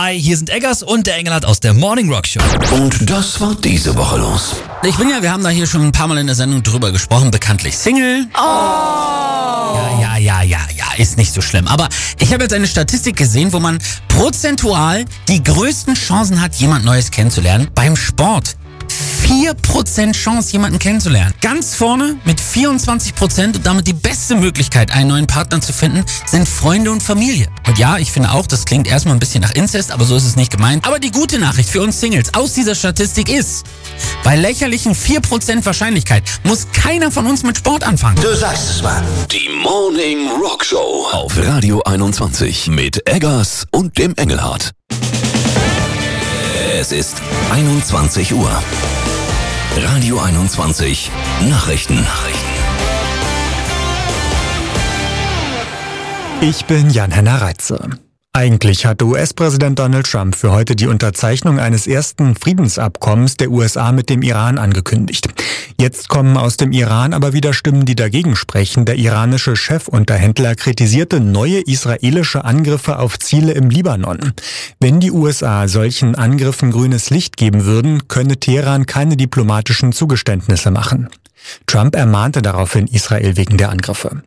Hi, hier sind Eggers und der Engelhardt aus der Morning Rock Show. Und das war diese Woche los. Wir haben da hier schon ein paar Mal in der Sendung drüber gesprochen, bekanntlich Single. Ja, ist nicht so schlimm. Aber ich habe jetzt eine Statistik gesehen, wo man prozentual die größten Chancen hat, jemand Neues kennenzulernen beim Sport. 4% Chance, jemanden kennenzulernen. Ganz vorne mit 24% und damit die beste Möglichkeit, einen neuen Partner zu finden, sind Freunde und Familie. Und ja, ich finde auch, das klingt erstmal ein bisschen nach Inzest, aber so ist es nicht gemeint. Aber die gute Nachricht für uns Singles aus dieser Statistik ist, bei lächerlichen 4% Wahrscheinlichkeit muss keiner von uns mit Sport anfangen. Du sagst es, Mann. Die Morning Rock Show auf Radio 21 mit Eggers und dem Engelhardt. Es ist 21 Uhr. Radio 21 Nachrichten. Ich bin Jan-Henner Reitze. Eigentlich hatte US-Präsident Donald Trump für heute die Unterzeichnung eines ersten Friedensabkommens der USA mit dem Iran angekündigt. Jetzt kommen aus dem Iran aber wieder Stimmen, die dagegen sprechen. Der iranische Chefunterhändler kritisierte neue israelische Angriffe auf Ziele im Libanon. Wenn die USA solchen Angriffen grünes Licht geben würden, könne Teheran keine diplomatischen Zugeständnisse machen. Trump ermahnte daraufhin Israel wegen der Angriffe.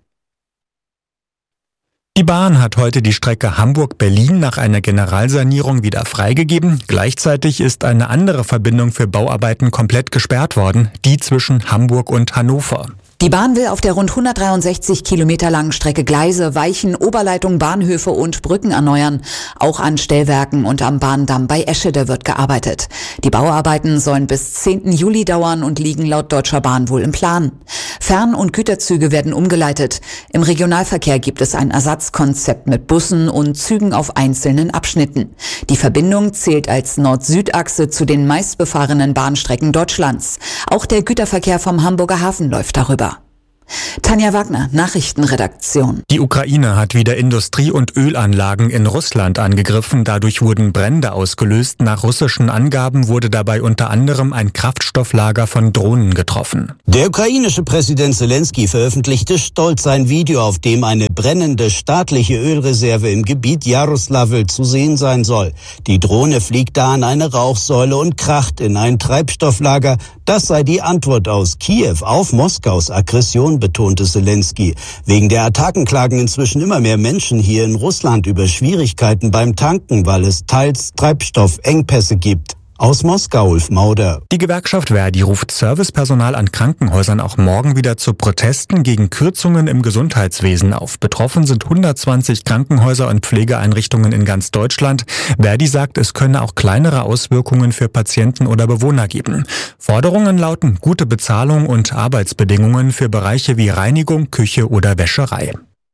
Die Bahn hat heute die Strecke Hamburg-Berlin nach einer Generalsanierung wieder freigegeben. Gleichzeitig ist eine andere Verbindung für Bauarbeiten komplett gesperrt worden, die zwischen Hamburg und Hannover. Die Bahn will auf der rund 163 Kilometer langen Strecke Gleise, Weichen, Oberleitungen, Bahnhöfe und Brücken erneuern. Auch an Stellwerken und am Bahndamm bei Eschede wird gearbeitet. Die Bauarbeiten sollen bis 10. Juli dauern und liegen laut Deutscher Bahn wohl im Plan. Fern- und Güterzüge werden umgeleitet. Im Regionalverkehr gibt es ein Ersatzkonzept mit Bussen und Zügen auf einzelnen Abschnitten. Die Verbindung zählt als Nord-Süd-Achse zu den meistbefahrenen Bahnstrecken Deutschlands. Auch der Güterverkehr vom Hamburger Hafen läuft darüber. Tanja Wagner, Nachrichtenredaktion. Die Ukraine hat wieder Industrie- und Ölanlagen in Russland angegriffen. Dadurch wurden Brände ausgelöst. Nach russischen Angaben wurde dabei unter anderem ein Kraftstofflager von Drohnen getroffen. Der ukrainische Präsident Zelensky veröffentlichte stolz ein Video, auf dem eine brennende staatliche Ölreserve im Gebiet Jaroslawl zu sehen sein soll. Die Drohne fliegt da an eine Rauchsäule und kracht in ein Treibstofflager. Das sei die Antwort aus Kiew auf Moskaus Aggression, betonte Zelensky. Wegen der Attacken klagen inzwischen immer mehr Menschen hier in Russland über Schwierigkeiten beim Tanken, weil es teils Treibstoffengpässe gibt. Aus Moskau, Ulf Mauder. Die Gewerkschaft Verdi ruft Servicepersonal an Krankenhäusern auch morgen wieder zu Protesten gegen Kürzungen im Gesundheitswesen auf. Betroffen sind 120 Krankenhäuser und Pflegeeinrichtungen in ganz Deutschland. Verdi sagt, es könne auch kleinere Auswirkungen für Patienten oder Bewohner geben. Forderungen lauten gute Bezahlung und Arbeitsbedingungen für Bereiche wie Reinigung, Küche oder Wäscherei.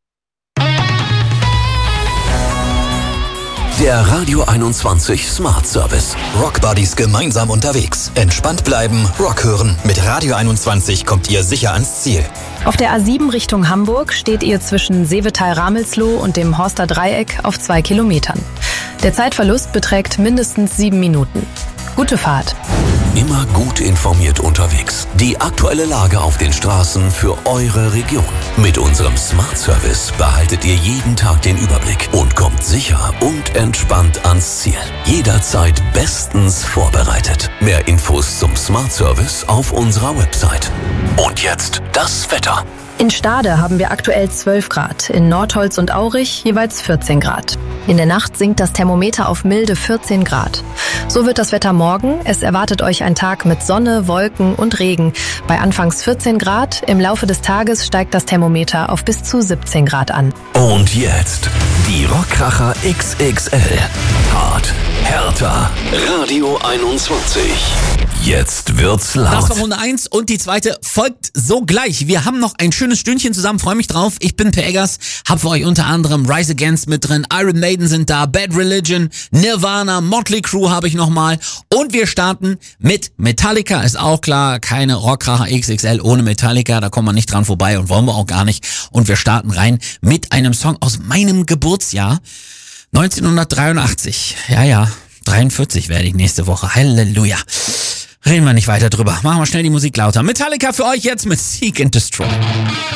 Der Radio 21 Smart Service. Rock Buddies gemeinsam unterwegs. Entspannt bleiben, Rock hören. Mit Radio 21 kommt ihr sicher ans Ziel. Auf der A7 Richtung Hamburg steht ihr zwischen Seevetal-Ramelzloh und dem Horster Dreieck auf 2 Kilometern. Der Zeitverlust beträgt mindestens 7 Minuten. Gute Fahrt. Immer gut informiert unterwegs. Die aktuelle Lage auf den Straßen für eure Region. Mit unserem Smart Service behaltet ihr jeden Tag den Überblick und kommt sicher und entspannt ans Ziel. Jederzeit bestens vorbereitet. Mehr Infos zum Smart Service auf unserer Website. Und jetzt das Wetter. In Stade haben wir aktuell 12 Grad, in Nordholz und Aurich jeweils 14 Grad. In der Nacht sinkt das Thermometer auf milde 14 Grad. So wird das Wetter morgen. Es erwartet euch ein Tag mit Sonne, Wolken und Regen. Bei anfangs 14 Grad, im Laufe des Tages steigt das Thermometer auf bis zu 17 Grad an. Und jetzt die Rockkracher XXL. Hart, härter, Radio 21. Jetzt wird's laut. Das war Runde 1 und die zweite folgt sogleich. Wir haben noch ein schönes Stündchen zusammen, freue mich drauf. Ich bin Per Eggers, hab für euch unter anderem Rise Against mit drin, Iron Maiden sind da, Bad Religion, Nirvana, Motley Crue habe ich nochmal. Und wir starten mit Metallica, ist auch klar, keine Rockkracher XXL ohne Metallica, da kommen wir nicht dran vorbei und wollen wir auch gar nicht. Und wir starten rein mit einem Song aus meinem Geburtsjahr, 1983. Ja, 43 werde ich nächste Woche. Halleluja. Reden wir nicht weiter drüber. Machen wir schnell die Musik lauter. Metallica für euch jetzt mit Seek and Destroy.